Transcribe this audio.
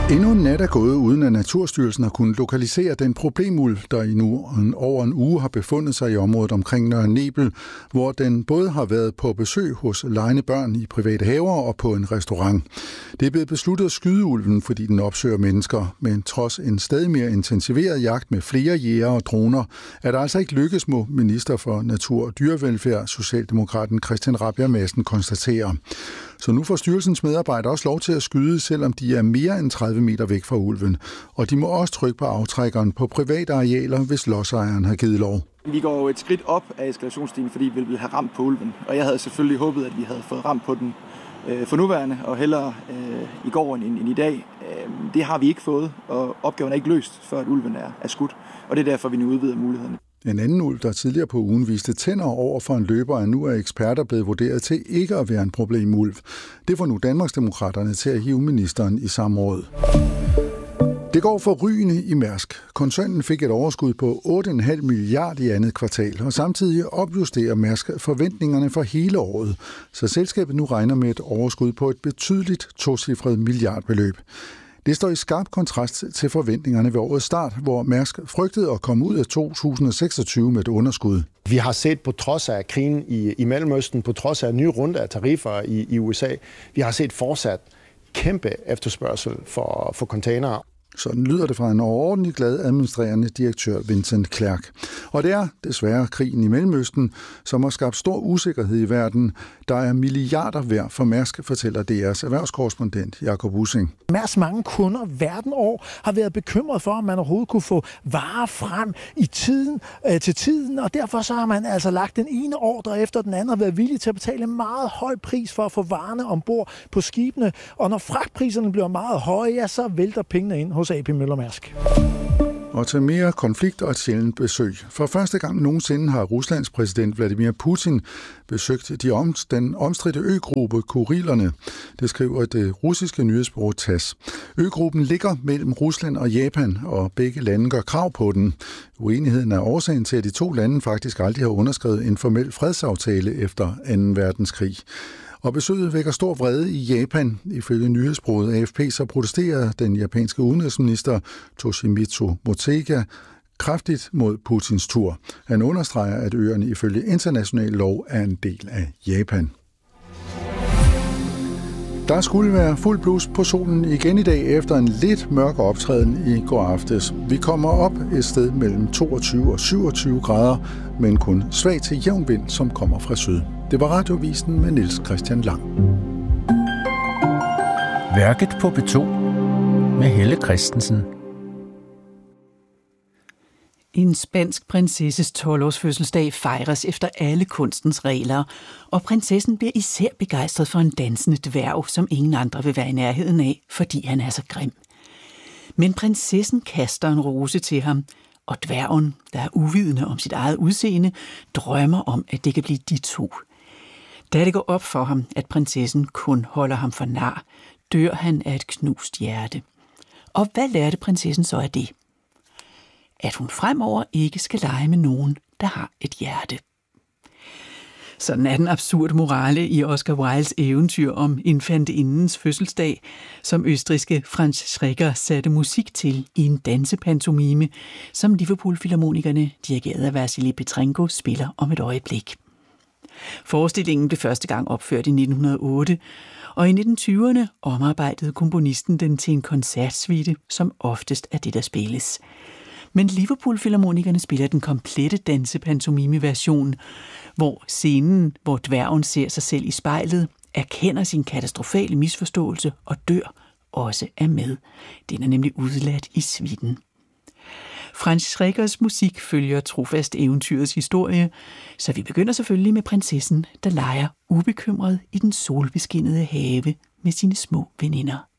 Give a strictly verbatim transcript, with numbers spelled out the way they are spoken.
Endnu en nat er gået, uden at Naturstyrelsen har kunnet lokalisere den problemulv, der i nu over en uge har befundet sig i området omkring Nørre Nebel, hvor den både har været på besøg hos legende børn i private haver og på en restaurant. Det er blevet besluttet at skyde ulven, fordi den opsøger mennesker, men trods en stadig mere intensiveret jagt med flere jæger og droner, er der altså ikke lykkes, må minister for Natur og Dyrevelfærd, Socialdemokraten Christian Rabjerg Madsen, konstaterer. Så nu får styrelsens medarbejdere også lov til at skyde, selvom de er mere end tredive meter væk fra ulven. Og de må også trykke på aftrækkeren på private arealer, hvis lodsejeren har givet lov. Vi går jo et skridt op af eskalationsstigen, fordi vi ville have ramt på ulven. Og jeg havde selvfølgelig håbet, at vi havde fået ramt på den øh, for nuværende, og hellere øh, i går end, end i dag. Øh, det har vi ikke fået, og opgaven er ikke løst, før at ulven er, er skudt. Og det er derfor, vi nu udvider mulighederne. En anden ulv, der tidligere på ugen viste tænder over for en løber, er nu af eksperter blevet vurderet til ikke at være en problemulv. Det får nu Danmarksdemokraterne til at hive ministeren i samråd. Det går forrygende i Mærsk. Koncernen fik et overskud på otte komma fem milliarder i andet kvartal, og samtidig opjusterer Mærsk forventningerne for hele året, så selskabet nu regner med et overskud på et betydeligt tocifret milliardbeløb. Det står i skarp kontrast til forventningerne ved årets start, hvor Mærsk frygtede at komme ud af to tusind seksogtyve med et underskud. Vi har set på trods af krigen i, i Mellemøsten, på trods af nye runde af tariffer i, i U S A, vi har set fortsat kæmpe efterspørgsel for, for containere. Sådan lyder det fra en overordentlig glad administrerende direktør Vincent Clerc. Og det er desværre krigen i Mellemøsten, som har skabt stor usikkerhed i verden. Der er milliarder værd for Mærsk, fortæller D R's erhvervskorrespondent Jakob Ussing. Mærsk mange kunder verden over har været bekymret for, om man overhovedet kunne få varer frem i tiden, øh, til tiden, og derfor så har man altså lagt den ene ordre efter den anden og været villig til at betale en meget høj pris for at få varerne ombord på skibene. Og når fragtpriserne bliver meget høje, ja, så vælter pengene ind hos A P Møller Mærsk. Og til mere konflikt og et sjældent besøg. For første gang nogensinde har Ruslands præsident Vladimir Putin besøgt de om, den omstridte øgruppe Kurilerne. Det skriver det russiske nyhedsbureau T A S S. Øgruppen ligger mellem Rusland og Japan, og begge lande gør krav på den. Uenigheden er årsagen til, at de to lande faktisk aldrig har underskrevet en formel fredsaftale efter anden verdenskrig. Og besøget vækker stor vrede i Japan. Ifølge nyhedsbureauet A F P så protesterer den japanske udenrigsminister Toshimitsu Motegi kraftigt mod Putins tur. Han understreger, at øerne ifølge international lov er en del af Japan. Der skulle være fuld blus på solen igen i dag efter en lidt mørk optræden i går aftes. Vi kommer op et sted mellem toogtyve og syvogtyve grader, men kun svag til jævn vind, som kommer fra syd. Det var Radiovisen med Niels Christian Lang. Værket på B to med Helle Christensen. En spansk prinsesses tolv-års fødselsdag fejres efter alle kunstens regler, og prinsessen bliver især begejstret for en dansende dværg, som ingen andre vil være i nærheden af, fordi han er så grim. Men prinsessen kaster en rose til ham, og dværgen, der er uvidende om sit eget udseende, drømmer om, at det kan blive de to. Da det går op for ham, at prinsessen kun holder ham for nar, dør han af et knust hjerte. Og hvad lærte prinsessen så af det? At hun fremover ikke skal lege med nogen, der har et hjerte. Sådan er den absurde morale i Oscar Wildes eventyr om infantindens fødselsdag, som østrigske Franz Schrecker satte musik til i en dansepantomime, som Liverpool-filharmonikerne, dirigeret af Vassili Petrenko, spiller om et øjeblik. Forestillingen blev første gang opført i nitten hundrede og otte, og i nitten tyverne omarbejdede komponisten den til en koncertsuite, som oftest er det, der spilles. Men Liverpool-filharmonikerne spiller den komplette dansepantomime-version, hvor scenen, hvor dværgen ser sig selv i spejlet, erkender sin katastrofale misforståelse og dør, også er med. Den er nemlig udladt i suiten. Franz Schreckers musik følger trofast eventyrets historie, så vi begynder selvfølgelig med prinsessen, der leger ubekymret i den solbeskinnede have med sine små veninder.